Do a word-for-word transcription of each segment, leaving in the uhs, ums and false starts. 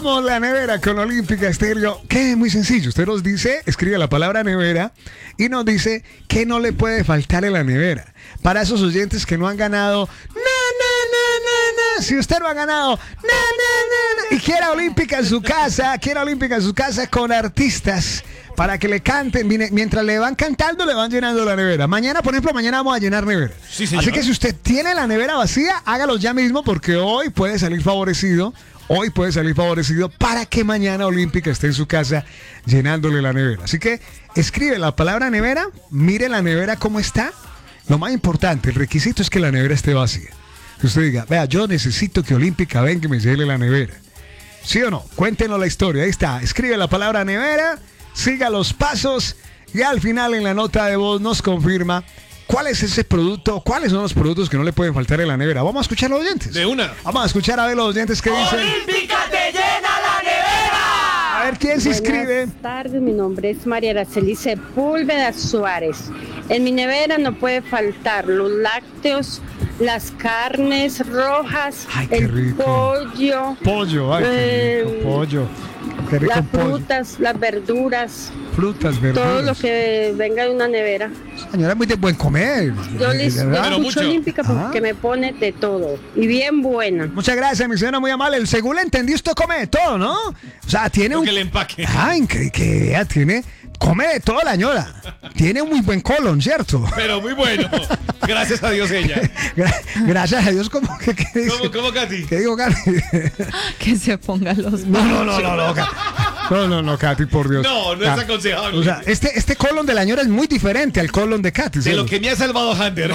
Somos la nevera con Olímpica Estéreo. Que es muy sencillo. Usted nos dice, escribe la palabra nevera y nos dice que no le puede faltar en la nevera. Para esos oyentes que no han ganado, no, no, no, no, no. Si usted no ha ganado, no, no, no, no. Y quiera Olímpica en su casa, quiera Olímpica en su casa con artistas para que le canten. Mientras le van cantando, le van llenando la nevera. Mañana, por ejemplo, mañana vamos a llenar nevera. Sí, señor. Así que si usted tiene la nevera vacía, hágalo ya mismo porque hoy puede salir favorecido. Hoy puede salir favorecido para que mañana Olímpica esté en su casa llenándole la nevera. Así que escribe la palabra nevera, mire la nevera cómo está. Lo más importante, el requisito es que la nevera esté vacía. Que usted diga, vea, yo necesito que Olímpica venga y me llene la nevera. ¿Sí o no? Cuéntenos la historia. Ahí está. Escribe la palabra nevera, siga los pasos y al final en la nota de voz nos confirma cuál es ese producto, cuáles son los productos que no le pueden faltar en la nevera. Vamos a escuchar a los oyentes. De una. Vamos a escuchar a ver los oyentes que dicen. ¡Olímpica te llena la nevera! A ver quién se inscribe. Buenas tardes, mi nombre es María Araceli Sepúlveda Suárez. En mi nevera no puede faltar los lácteos, las carnes rojas, Ay, qué el rico. pollo, Pollo, ay, qué rico, eh, pollo. Qué rico las pollo. frutas, las verduras, Frutas, verduras. todo lo que venga de una nevera. Señora, es muy de buen comer. Yo les ¿Verdad? Pero escucho mucho. Olímpica porque Ah. me pone de todo y bien buena. Muchas gracias, mi señora, muy amable. Según le entendí, usted come de todo, ¿no? O sea, tiene Lo un... que le empaque. Ay, que, que ella tiene... Come de todo la señora. Tiene un muy buen colon, ¿cierto? Pero muy bueno. Gracias a Dios ella. Gra- Gracias a Dios, como que... ¿qué dice? ¿Cómo, cómo, Katy? ¿Qué digo, Katy? Que se ponga los No, no, no, no, no, Katy. No, no, no, Katy, por Dios. No, no es Ka- aconsejable. O sea, este, este colon de la señora es muy diferente al colon de Katy. De ¿sí? lo que me ha salvado Hunter.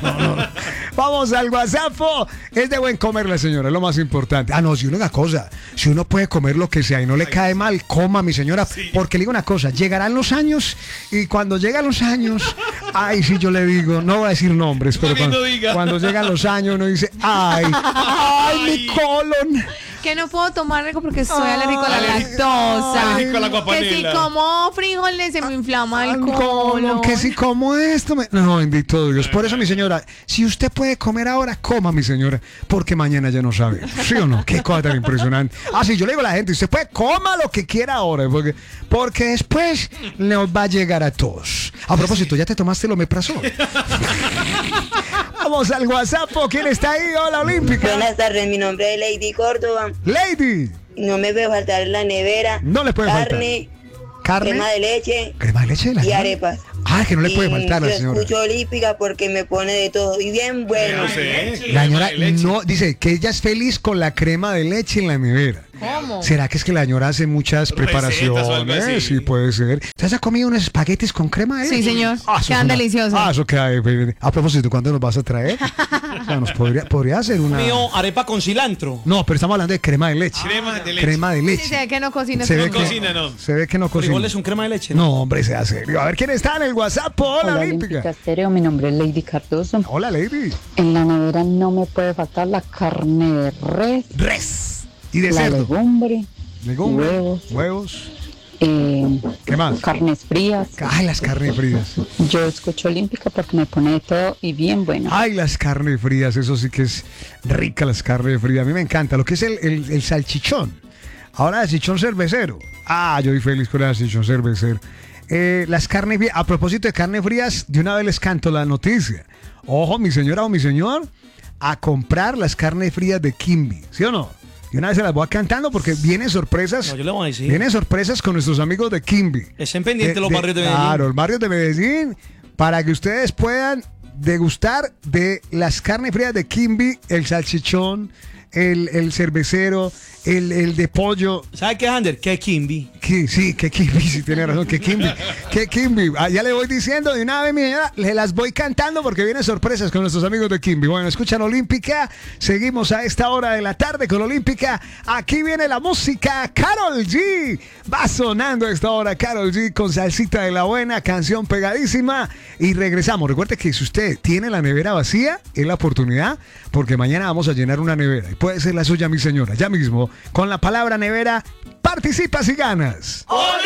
Vamos al WhatsApp. Es de buen comer la señora, es lo más importante. Ah, no, si uno una cosa, si uno puede comer lo que sea y no le cae mal, coma, mi señora. Sí. Porque le digo una cosa, llegarán los años y cuando llegan los años, ay, si yo le digo, no voy a decir nombres, pero Más bien cuando, no diga. cuando llegan los años uno dice, ay, ay, mi Ay. colon. Que no puedo tomar algo porque soy alérgico a la Ay, lactosa. alérgico a la Que si guapanela. como frijoles se me inflama Ay, el mi colon, colon. que si como esto, me... no, bendito Dios. Por eso, mi señora, si usted puede comer ahora, coma, mi señora, porque mañana ya no sabe. ¿Sí o no? Qué cosa tan impresionante. Ah, sí, yo le digo a la gente, usted puede coma lo que quiera ahora, porque, porque después nos va a llegar a todos. A propósito, ¿ya te tomaste el omeprazol? Vamos al WhatsApp. ¿Quién está ahí? Hola, Olímpica. Buenas tardes, mi nombre es Lady Córdoba. Lady. No me puede faltar en la nevera. No le puede carne, Carne. crema de leche Crema de leche de la y señora? arepas. Ah, que no le puede Y faltar a la yo señora. escucho Olímpica porque me pone de todo y bien bueno. No sé. La señora Crema de leche. no dice que ella es feliz con la crema de leche en la nevera. ¿Cómo? ¿Será que es que la señora hace muchas Recetas o algo preparaciones? así. Sí, puede ser. ¿Usted ha comido unos espaguetis con crema de leche? Sí, señor. eso es Quedan deliciosos. Ah, eso queda. eh, A propósito, ¿cuándo nos vas a traer? O sea, nos podría, podría hacer una. Mío, arepa con cilantro. No, pero estamos hablando de crema de leche. Crema de leche. Crema de Sí, leche. se ve que no cocina. Se ve No que, cocina, no. se ve que no cocina. Frijoles con crema de leche. No, hombre, sea serio. A ver quién está en el WhatsApp. Hola, Hola, Olímpica. Olímpica Estéreo, mi nombre es Lady Cardoso. Hola, Lady. En la nevera no me puede faltar la carne de res, Res. Y de la cerdo. legumbre, Legumbre. huevos. Huevos. eh, ¿Qué más? carnes frías. Ay, las carnes frías. Yo escucho Olímpica porque me pone de todo y bien bueno. Ay, las carnes frías, eso sí que es rica, las carnes frías. A mí me encanta lo que es el, el, el salchichón. Ahora el salchichón cervecero. Ah, yo soy feliz con el salchichón cervecero. Eh, las carnes frías, a propósito de carnes frías, de una vez les canto la noticia. Ojo, mi señora o mi señor, a comprar las carnes frías de Kimby, ¿sí o no? Y una vez se las voy cantando porque vienen sorpresas. No, yo le voy a decir. Vienen sorpresas con nuestros amigos de Kimby. Estén pendientes los barrios de Medellín. Claro, los barrios de Medellín, para que ustedes puedan degustar de las carnes frías de Kimby, el salchichón, el, el cervecero, el, el de pollo. ¿Sabe qué, Ander? Que Kimby. Que, sí, que Kimby, sí tiene razón, que Kimby, que Kimby. Ah, ya le voy diciendo de una vez, mi señora, le las voy cantando porque vienen sorpresas con nuestros amigos de Kimby. Bueno, escuchan Olímpica, seguimos a esta hora de la tarde con Olímpica. Aquí viene la música, Karol G. Va sonando a esta hora Karol G con Salsita de la Buena, canción pegadísima. Y regresamos. Recuerde que si usted tiene la nevera vacía, es la oportunidad, porque mañana vamos a llenar una nevera. Y puede ser la suya, mi señora, ya mismo, con la palabra nevera. Participas y ganas. ¡Olímpica!